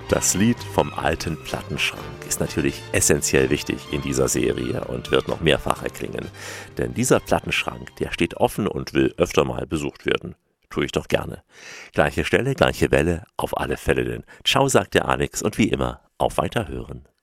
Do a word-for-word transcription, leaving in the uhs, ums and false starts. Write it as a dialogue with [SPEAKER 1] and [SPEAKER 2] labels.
[SPEAKER 1] Das Lied vom alten Plattenschrank ist natürlich essentiell wichtig in dieser Serie und wird noch mehrfach erklingen. Denn dieser Plattenschrank, der steht offen und will öfter mal besucht werden. Tue ich doch gerne. Gleiche Stelle, gleiche Welle, auf alle Fälle denn. Ciao, sagt der Alex und wie immer, auf Weiterhören.